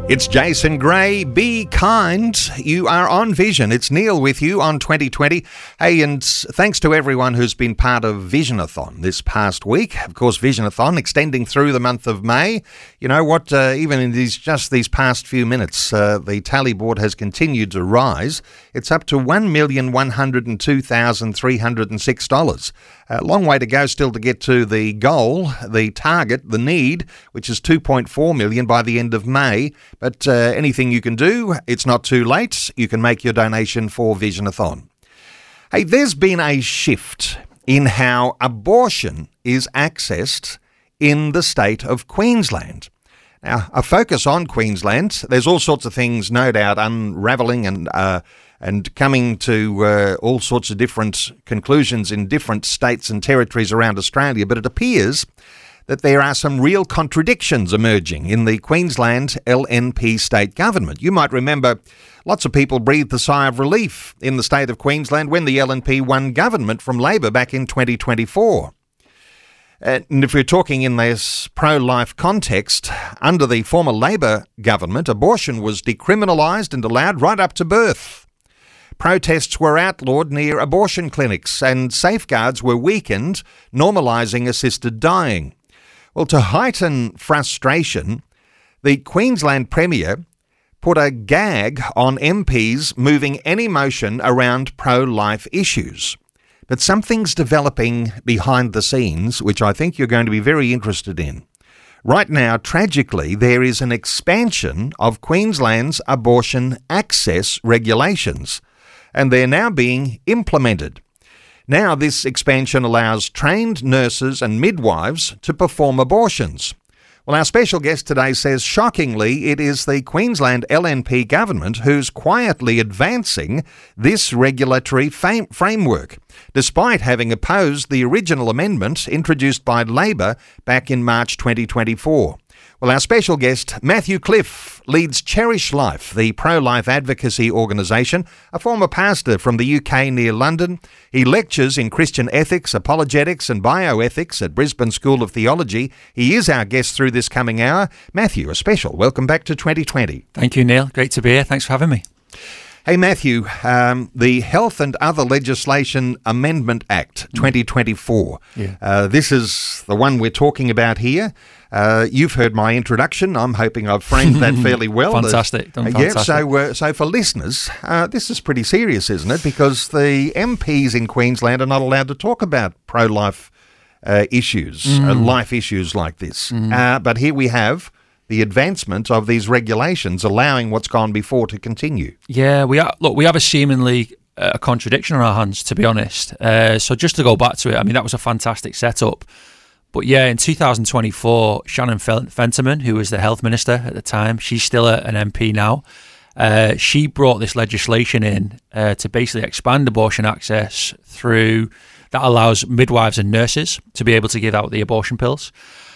It's Jason Gray. Be kind. You are on Vision. It's Neil with you on 2020. Hey, and thanks to everyone who's been part of Visionathon this past week. Of course, Visionathon extending through the month of May. You know what? Even in these past few minutes, the tally board has continued to rise. It's up to $1,102,306. A long way to go still to get to the goal, the target, the need, which is $2.4 million by the end of May. But anything you can do, it's not too late. You can make your donation for Visionathon. Hey, there's been a shift in how abortion is accessed in the state of Queensland. Now, a focus on Queensland, there's all sorts of things, no doubt, unravelling and coming to all sorts of different conclusions in different states and territories around Australia, but it appears that there are some real contradictions emerging in the Queensland LNP state government. You might remember lots of people breathed a sigh of relief in the state of Queensland when the LNP won government from Labor back in 2024. And if we're talking in this pro-life context, under the former Labor government, abortion was decriminalised and allowed right up to birth. Protests were outlawed near abortion clinics and safeguards were weakened, normalising assisted dying. Well, to heighten frustration, the Queensland Premier put a gag on MPs moving any motion around pro-life issues. But something's developing behind the scenes, which I think you're going to be very interested in. Right now, tragically, there is an expansion of Queensland's abortion access regulations, and they're now being implemented. Now, this expansion allows trained nurses and midwives to perform abortions. Well, our special guest today says, shockingly, it is the Queensland LNP government who's quietly advancing this regulatory framework, despite having opposed the original amendment introduced by Labor back in March 2024. Well, our special guest, Matthew Cliff, leads Cherish Life, the pro-life advocacy organisation, a former pastor from the UK near London. He lectures in Christian ethics, apologetics and bioethics at Brisbane School of Theology. He is our guest through this coming hour. Matthew, a special welcome back to 2020. Thank you, Neil. Great to be here. Thanks for having me. Hey, Matthew, the Health and Other Legislation Amendment Act 2024. This is the one we're talking about here. You've heard my introduction. I'm hoping I've framed that fairly well. Fantastic. So for listeners, this is pretty serious, isn't it? Because the MPs in Queensland are not allowed to talk about pro-life issues, life issues like this. But here we have the advancement of these regulations allowing what's gone before to continue. Yeah, we have a seemingly a contradiction on our hands, to be honest. So just to go back to it, I mean, that was a fantastic setup. But yeah, in 2024, Shannon Fentiman, who was the health minister at the time, she's still an MP now, she brought this legislation in to basically expand abortion access that allows midwives and nurses to be able to give out the abortion pills.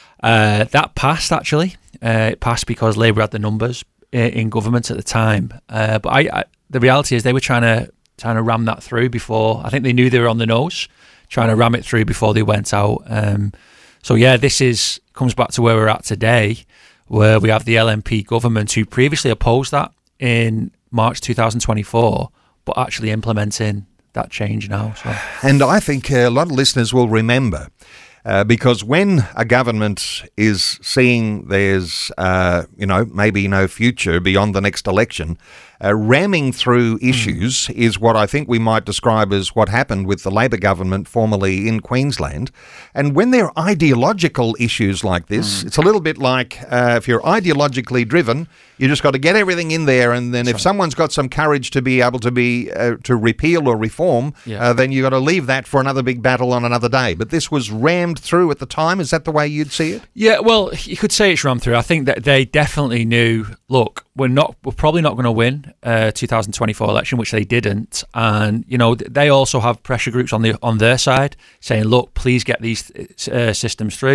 That passed, actually. It passed because Labor had the numbers in government at the time. But the reality is they were trying to ram that through before. I think they knew they were on the nose, trying to ram it through before they went out. So yeah, this comes back to where we're at today, where we have the LNP government who previously opposed that in March 2024, but actually implementing that change now. So. And I think a lot of listeners will remember, because when a government is seeing there's, maybe no future beyond the next election, ramming through issues is what I think we might describe as what happened with the Labor government formerly in Queensland. And when there are ideological issues like this, it's a little bit like if you're ideologically driven, you just got to get everything in there, and then if someone's got some courage to be able to to repeal or reform, then you got to leave that for another big battle on another day. But this was rammed through at the time. Is that the way you'd see it? Yeah, well, you could say it's rammed through. I think that they definitely knew, look, we're probably not going to win 2024 election, which they didn't, and they also have pressure groups on their side saying, look, please get these systems through.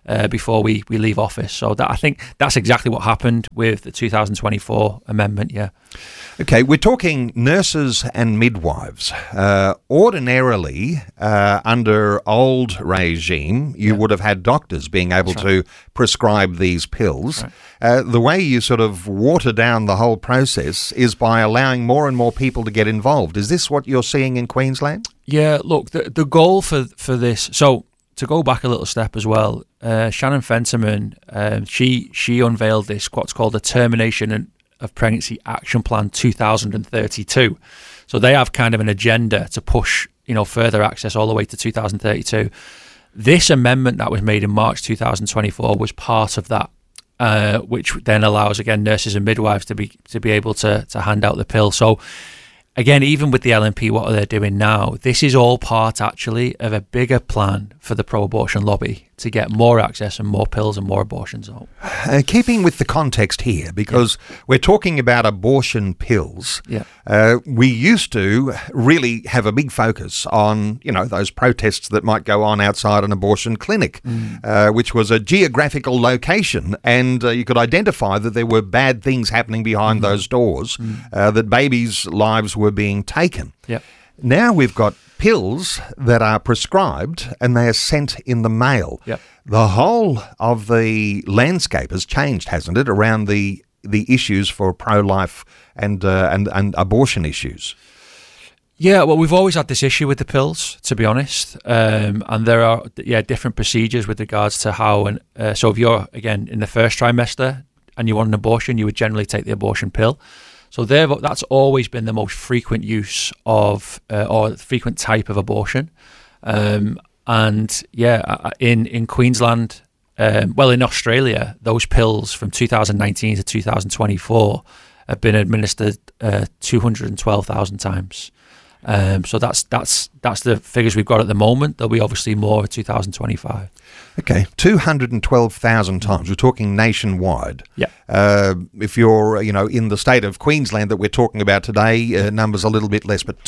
before we leave office. So that, I think that's exactly what happened with the 2024 amendment. Yeah. Okay, we're talking nurses and midwives. Ordinarily, under old regime, you would have had doctors being able to prescribe these pills. Right. The way you sort of water down the whole process is by allowing more and more people to get involved. Is this what you're seeing in Queensland? Yeah, look, the goal for this, so to go back a little step as well, Shannon Fentiman, she unveiled this, what's called the Termination of Pregnancy Action Plan 2032. So they have kind of an agenda to push, further access all the way to 2032. This amendment that was made in March 2024 was part of that, which then allows, again, nurses and midwives to be able to hand out the pill. So again, even with the LNP, what they're doing now, this is all part actually of a bigger plan for the pro-abortion lobby to get more access and more pills and more abortions out. Keeping with the context here, because we're talking about abortion pills, we used to really have a big focus on, those protests that might go on outside an abortion clinic, which was a geographical location, and you could identify that there were bad things happening behind those doors, that babies' lives were being taken. Yep. Now we've got pills that are prescribed and they are sent in the mail. Yep. The whole of the landscape has changed, hasn't it, around the issues for pro-life and abortion issues? Yeah, well, we've always had this issue with the pills, to be honest, and there are different procedures with regards to how. And so, if you're again in the first trimester and you want an abortion, you would generally take the abortion pill. So that's always been the most frequent use of or frequent type of abortion. In Queensland, in Australia, those pills from 2019 to 2024 have been administered 212,000 times. So that's the figures we've got at the moment. There'll be obviously more in 2025. Okay, 212,000 times. We're talking nationwide. Yeah. If you're, in the state of Queensland that we're talking about today, numbers a little bit less, but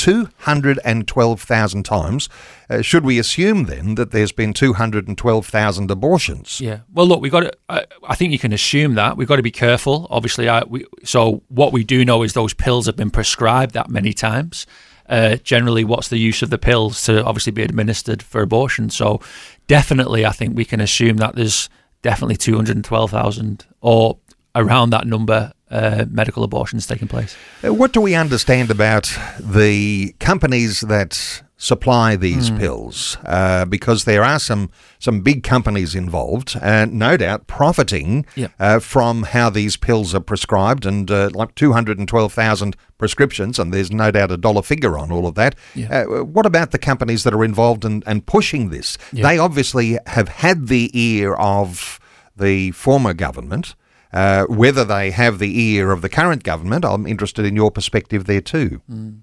212,000 times. Should we assume then that there's been 212,000 abortions? Yeah. Well, look, I think you can assume that. We've got to be careful. Obviously, so what we do know is those pills have been prescribed that many times. Generally, what's the use of the pills to obviously be administered for abortion? So definitely, I think we can assume that there's definitely 212,000 or around that number medical abortions taking place. What do we understand about the companies that supply these pills? Because there are some big companies involved, no doubt profiting from how these pills are prescribed, and like 212,000 prescriptions, and there's no doubt a dollar figure on all of that. Yeah. What about the companies that are involved and pushing this? Yeah. They obviously have had the ear of the former government. Whether they have the ear of the current government, I'm interested in your perspective there too.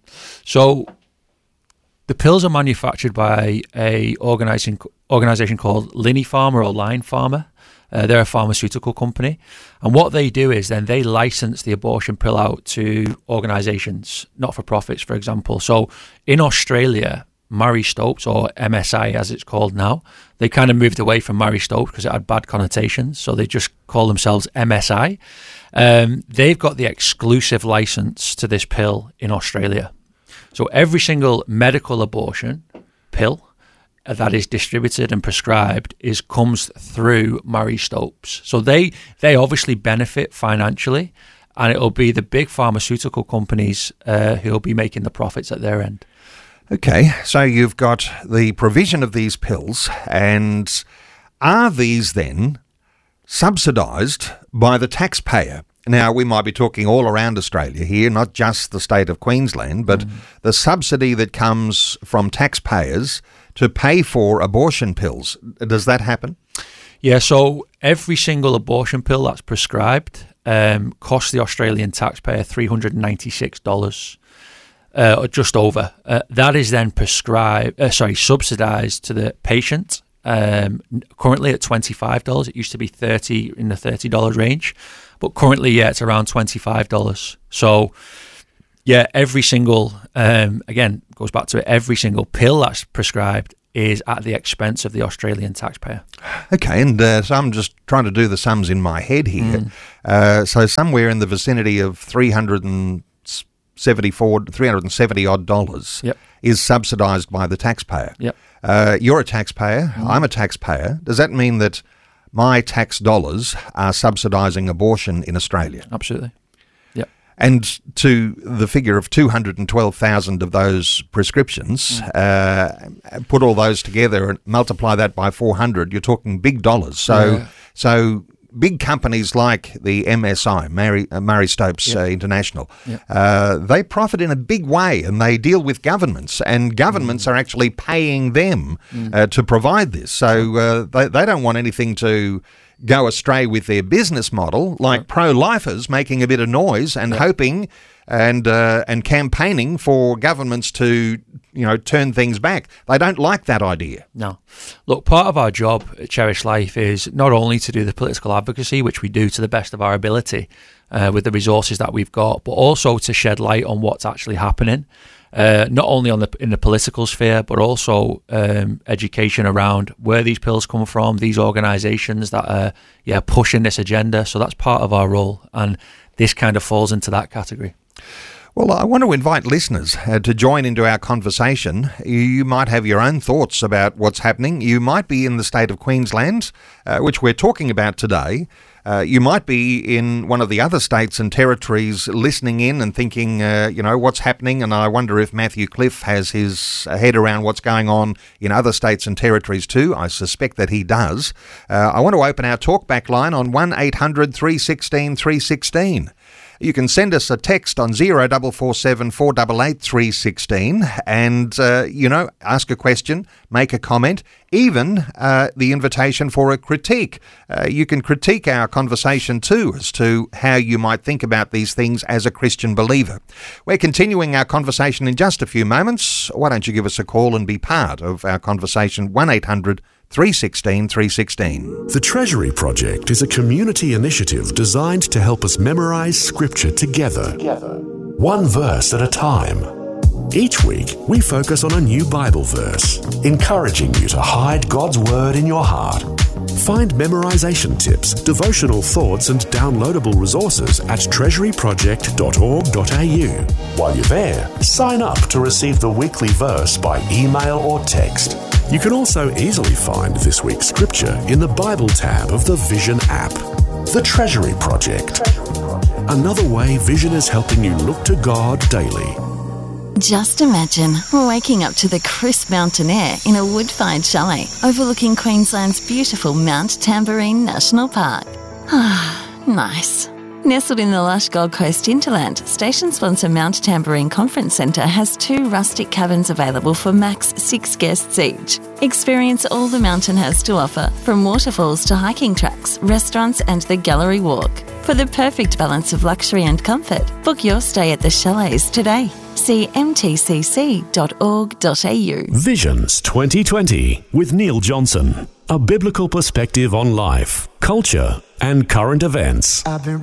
So the pills are manufactured by a organisation called Linnie Pharma or Line Pharma. They're a pharmaceutical company. And what they do is then they license the abortion pill out to organisations, not-for-profits, for example. So in Australia, Marie Stopes, or MSI as it's called now, they kind of moved away from Marie Stopes because it had bad connotations. So they just call themselves MSI. They've got the exclusive license to this pill in Australia. So every single medical abortion pill that is distributed and prescribed comes through Marie Stopes. So they obviously benefit financially, and it'll be the big pharmaceutical companies who'll be making the profits at their end. Okay, so you've got the provision of these pills, and are these then subsidised by the taxpayer? Now, we might be talking all around Australia here, not just the state of Queensland, but the subsidy that comes from taxpayers to pay for abortion pills. Does that happen? Yeah, so every single abortion pill that's prescribed costs the Australian taxpayer $396. Or just over. That is then subsidised to the patient. Currently at $25. It used to be $30 in the $30 range, but currently, it's around $25. So, every single again goes back to it. Every single pill that's prescribed is at the expense of the Australian taxpayer. Okay, and so I'm just trying to do the sums in my head here. So somewhere in the vicinity of $370 odd dollars is subsidised by the taxpayer. Yep. You're a taxpayer. I'm a taxpayer. Does that mean that my tax dollars are subsidising abortion in Australia? Absolutely. Yep. And to the figure of 212,000 of those prescriptions, put all those together and multiply that by 400, you're talking big dollars. So big companies like the MSI, Murray Stopes International, they profit in a big way, and they deal with governments, and governments are actually paying them to provide this. So they don't want anything to go astray with their business model, like pro-lifers making a bit of noise and hoping and campaigning for governments to, turn things back. They don't like that idea. No. Look, part of our job at Cherish Life is not only to do the political advocacy, which we do to the best of our ability with the resources that we've got, but also to shed light on what's actually happening. Not only in the political sphere, but also education around where these pills come from, these organisations that are pushing this agenda. So that's part of our role, and this kind of falls into that category. Well, I want to invite listeners to join into our conversation. You might have your own thoughts about what's happening. You might be in the state of Queensland, which we're talking about today. You might be in one of the other states and territories listening in and thinking, what's happening? And I wonder if Matthew Cliff has his head around what's going on in other states and territories too. I suspect that he does. I want to open our talkback line on 1800 316 316. You can send us a text on 0447 488 316 and, ask a question, make a comment, even the invitation for a critique. You can critique our conversation too as to how you might think about these things as a Christian believer. We're continuing our conversation in just a few moments. Why don't you give us a call and be part of our conversation, 1800 316 316. The Treasury Project is a community initiative designed to help us memorize Scripture together, one verse at a time. Each week, we focus on a new Bible verse, encouraging you to hide God's Word in your heart. Find memorization tips, devotional thoughts, and downloadable resources at treasuryproject.org.au. While you're there, sign up to receive the weekly verse by email or text. You can also easily find this week's scripture in the Bible tab of the Vision app. The Treasury Project. Another way Vision is helping you look to God daily. Just imagine waking up to the crisp mountain air in a wood-fired chalet overlooking Queensland's beautiful Mount Tamborine National Park. Ah, nice. Nestled in the lush Gold Coast hinterland, station sponsor Mount Tamborine Conference Centre has 2 rustic cabins available for max 6 guests each. Experience all the mountain has to offer, from waterfalls to hiking tracks, restaurants and the gallery walk. For the perfect balance of luxury and comfort, book your stay at the chalets today. See mtcc.org.au. Visions 2020 with Neil Johnson. A biblical perspective on life, culture and current events.